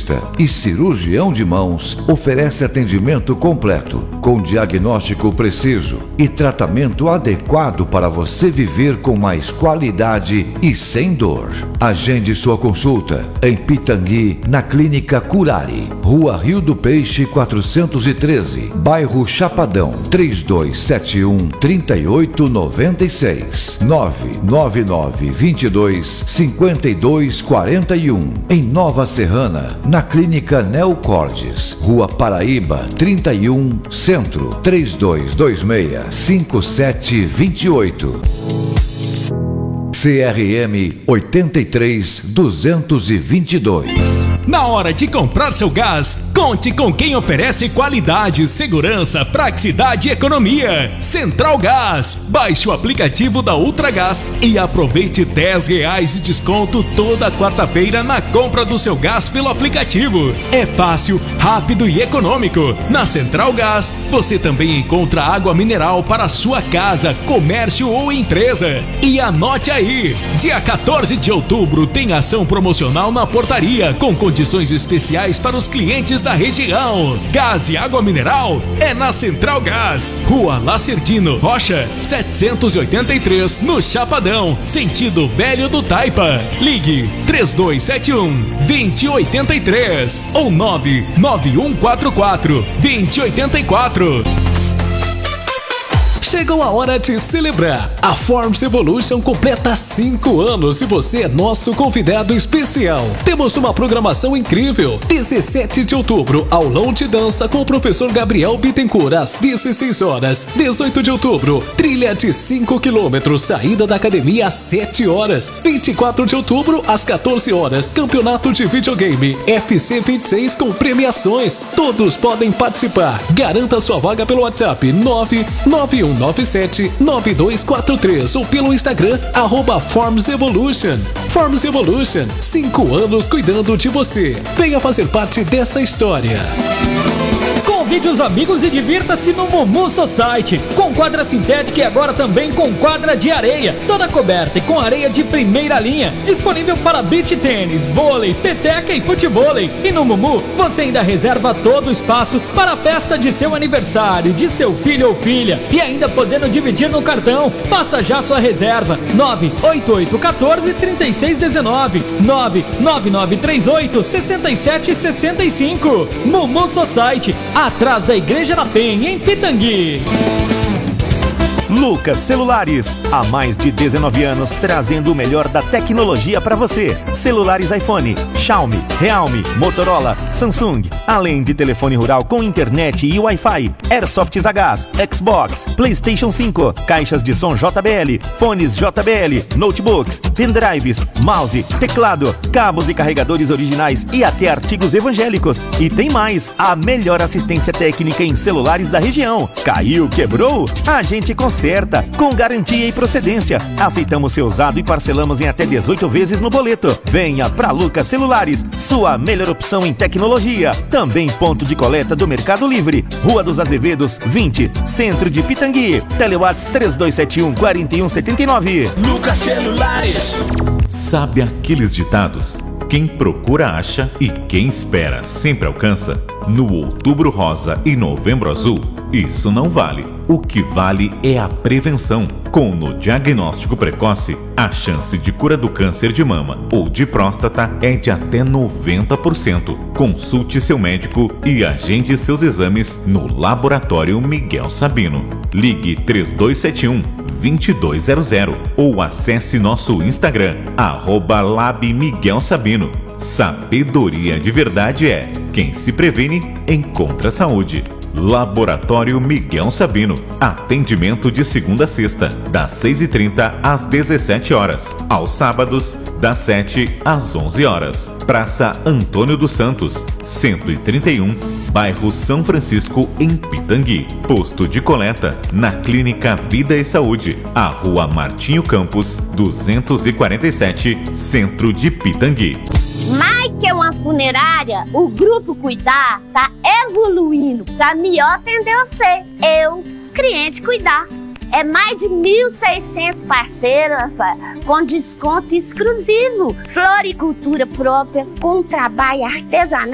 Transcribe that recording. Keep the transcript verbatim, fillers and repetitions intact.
Ortopedista e cirurgião de mãos, oferece atendimento completo, com diagnóstico preciso e tratamento adequado para você viver com mais qualidade e sem dor. Agende sua consulta em Pitangui, na Clínica Curare, Rua Rio do Peixe quatrocentos e treze, bairro Chapadão, três dois sete um, três oito nove seis, nove nove nove, dois dois, cinco dois quatro um. Em Nova Serrana, na Clínica Neocortes, Rua Paraíba, trinta e um, Centro, três dois dois seis, cinco sete dois oito. C R M oito três, duzentos e vinte e dois. Na hora de comprar seu gás, conte com quem oferece qualidade, segurança, praticidade e economia. Central Gás. Baixe o aplicativo da Ultragás e aproveite dez reais de desconto toda quarta-feira na compra do seu gás pelo aplicativo. É fácil, rápido e econômico. Na Central Gás, você também encontra água mineral para sua casa, comércio ou empresa. E anote aí, dia quatorze de outubro tem ação promocional na portaria com condições especiais para os clientes da região. Gás e água mineral é na Central Gás, Rua Lacerdino Rocha, setecentos e oitenta e três, no Chapadão, sentido Velho do Taipa. Ligue três dois sete um, dois zero oito três ou nove nove um quatro quatro, dois zero oito quatro. Chegou a hora de celebrar. A Forms Evolution completa cinco anos e você é nosso convidado especial. Temos uma programação incrível. dezessete de outubro, aulão de dança com o professor Gabriel Bittencourt às dezesseis horas. dezoito de outubro, trilha de cinco quilômetros, saída da academia às sete horas. vinte e quatro de outubro, às quatorze horas, campeonato de videogame F C vinte e seis com premiações. Todos podem participar. Garanta sua vaga pelo WhatsApp nove nove um nove sete nove dois quatro três ou pelo Instagram, arroba Forms Evolution. Forms Evolution, cinco anos cuidando de você. Venha fazer parte dessa história. Convide os amigos e divirta-se no Mumu Society, com quadra sintética e agora também com quadra de areia, toda coberta e com areia de primeira linha, disponível para beach tênis, vôlei, peteca e futevôlei. E no Mumu você ainda reserva todo o espaço para a festa de seu aniversário, de seu filho ou filha, e ainda podendo dividir no cartão. Faça já sua reserva, nove oito oito um quatro, três seis um nove, nove nove nove três oito, seis sete seis cinco. Mumu Society, atrás da Igreja da Penha, em Pitangui. Lucas Celulares, há mais de dezenove anos trazendo o melhor da tecnologia para você. Celulares iPhone, Xiaomi, Realme, Motorola, Samsung, além de telefone rural com internet e Wi-Fi, Airsofts a gás, Xbox, PlayStation cinco, caixas de som J B L, fones J B L, notebooks, pendrives, mouse, teclado, cabos e carregadores originais e até artigos evangélicos. E tem mais, a melhor assistência técnica em celulares da região. Caiu, quebrou? A gente conserta com garantia e procedência. Aceitamos seu usado e parcelamos em até dezoito vezes no boleto. Venha pra Lucas Celulares, sua melhor opção em tecnologia. Também ponto de coleta do Mercado Livre, Rua dos Azevedos, vinte, Centro de Pitangui. Telewatts três dois sete um, quatro um sete nove. Lucas Celulares. Sabe aqueles ditados? Quem procura acha e quem espera sempre alcança. No Outubro Rosa e Novembro Azul, isso não vale. O que vale é a prevenção. Com no diagnóstico precoce, a chance de cura do câncer de mama ou de próstata é de até noventa por cento. Consulte seu médico e agende seus exames no Laboratório Miguel Sabino. Ligue três dois sete um, dois dois zero zero ou acesse nosso Instagram, arroba Lab Miguel Sabino. Sabedoria de verdade é: quem se previne, encontra saúde. Laboratório Miguel Sabino. Atendimento de segunda a sexta, das seis e trinta às dezessete horas. Aos sábados, das sete às onze horas. Praça Antônio dos Santos, cento e trinta e um, bairro São Francisco, em Pitangui. Posto de coleta na Clínica Vida e Saúde, a Rua Martinho Campos, duzentos e quarenta e sete, Centro de Pitangui. Mais que uma funerária, o Grupo Cuidar está evoluindo para melhor atender você, eu, cliente Cuidar. É mais de mil e seiscentos parceiros, rapaz, com desconto exclusivo. Floricultura própria, com trabalho artesanal